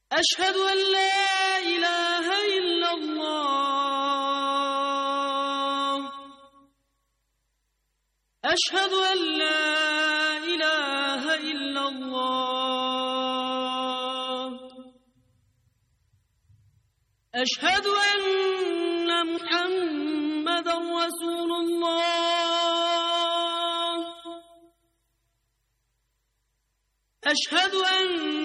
أشهد أن لا إله إلا الله. أشهد أن لا إله إلا الله. أشهد أن محمدا رسول الله. أشهد أن